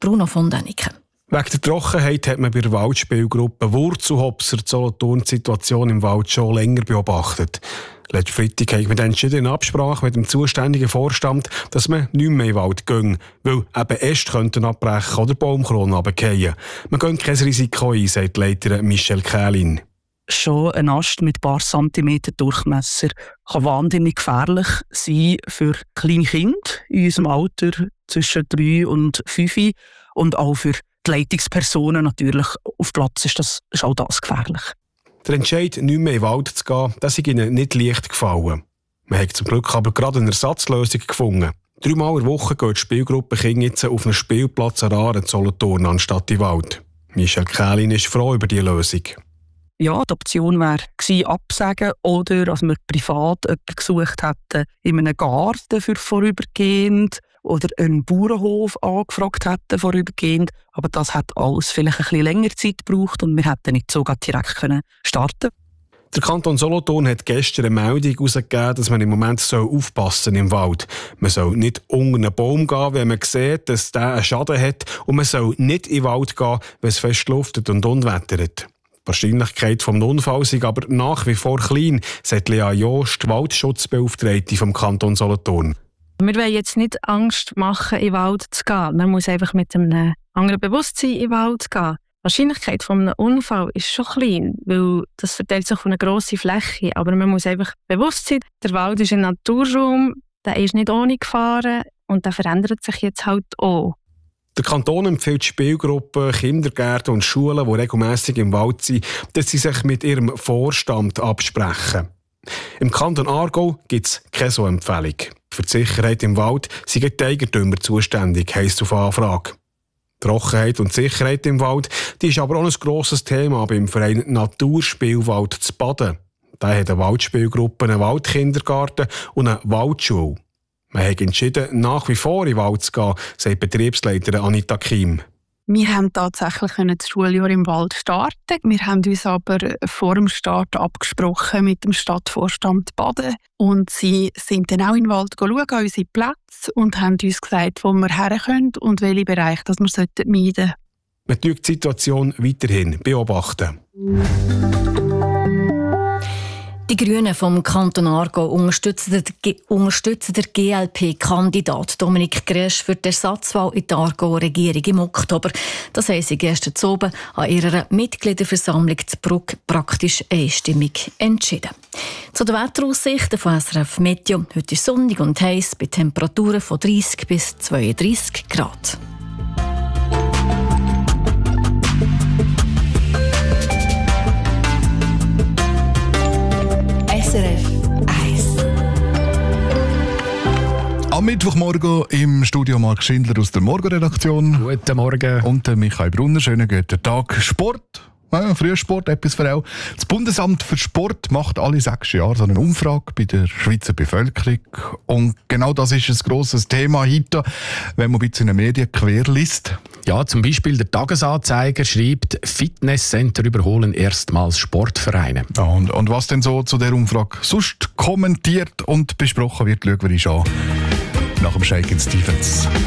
Bruno von Däniken. Wegen der Trockenheit hat man bei der Waldspielgruppe Wurzelhopser die Solothurn-Situation im Wald schon länger beobachtet. Letzten Freitag haben wir dann entschieden in Absprache mit dem zuständigen Vorstand, dass man nicht mehr in den Wald gehen, weil eben Äste könnten abbrechen oder Baumkronen runterfallen. Man geht kein Risiko ein, sagt Leiterin Michelle Kählin. Schon ein Ast mit ein paar Zentimeter Durchmesser kann wahnsinnig gefährlich sein für kleine Kinder in unserem Alter zwischen 3 und 5 und auch für die Leitungspersonen natürlich. Auf Platz ist auch das gefährlich. Der Entscheid, nicht mehr in den Wald zu gehen, das ist ihnen nicht leicht gefallen. Man hat zum Glück aber gerade eine Ersatzlösung gefunden. 3-mal in der Woche geht die Spielgruppe Kinder jetzt auf einen Spielplatz an Aare in Solothurn anstatt in den Wald. Michelle Kählin ist froh über diese Lösung. Ja, die Option wäre gewesen, absagen oder dass wir privat jemanden gesucht hätten in einem Garten für vorübergehend oder einen Bauernhof angefragt hätten vorübergehend. Aber das hat alles vielleicht ein bisschen länger Zeit gebraucht und wir hätten nicht so direkt starten können. Der Kanton Solothurn hat gestern eine Meldung herausgegeben, dass man im Moment aufpassen soll im Wald. Man soll nicht unter einen Baum gehen, wenn man sieht, dass der einen Schaden hat. Und man soll nicht in den Wald gehen, wenn es fest luftet und unwettert. Die Wahrscheinlichkeit des Unfalls ist aber nach wie vor klein, sagt Lea Jost, Waldschutzbeauftragte vom Kanton Solothurn. Wir wollen jetzt nicht Angst machen, in den Wald zu gehen. Man muss einfach mit einem anderen Bewusstsein in den Wald gehen. Die Wahrscheinlichkeit von einem Unfall ist schon klein, weil das verteilt sich auf eine grosse Fläche. Aber man muss einfach bewusst sein, der Wald ist ein Naturraum, der ist nicht ohne Gefahren und der verändert sich jetzt halt auch. Der Kanton empfiehlt Spielgruppen, Kindergärten und Schulen, die regelmässig im Wald sind, dass sie sich mit ihrem Vorstand absprechen. Im Kanton Aargau gibt es keine so Empfehlung. Für die Sicherheit im Wald sind die Eigentümer zuständig, heisst auf Anfrage. Trockenheit und Sicherheit im Wald, die ist aber auch ein grosses Thema beim Verein Naturspielwald zu Baden. Der hat eine Waldspielgruppe, einen Waldkindergarten und eine Waldschule. Man hat entschieden, nach wie vor in den Wald zu gehen, sagt Betriebsleiterin Anita Kim. Wir haben tatsächlich das Schuljahr im Wald starten. Wir haben uns aber vor dem Start abgesprochen mit dem Stadtvorstand Baden. Und sie sind dann auch in den Wald schauen, an unsere Plätze, und haben uns gesagt, wo wir her können und welche Bereiche wir meiden sollten. Man schaut die Situation weiterhin beobachten. Die Grünen vom Kanton Aargau unterstützen den GLP-Kandidat Dominik Gresch für die Ersatzwahl in die Aargauer Regierung im Oktober. Das haben sie gestern Abend an ihrer Mitgliederversammlung zu Bruck praktisch einstimmig entschieden. Zu den Wetteraussichten von SRF Meteo. Heute ist sonnig und heiß bei Temperaturen von 30 bis 32 Grad. SRF 1. Am Mittwochmorgen im Studio Marc Schindler aus der Morgenredaktion. Guten Morgen. Und Michael Brunner. Schönen guten Tag. Sport. Ja, Frühsport, etwas für auch. Das Bundesamt für Sport macht alle 6 Jahre so eine Umfrage bei der Schweizer Bevölkerung. Und genau das ist ein grosses Thema heute, wenn man ein bisschen in den Medien querliest. Ja, zum Beispiel der Tagesanzeiger schreibt, Fitnesscenter überholen erstmals Sportvereine. Ja, und was denn so zu der Umfrage sonst kommentiert und besprochen wird, schauen wir uns an nach dem Shakin' Stevens.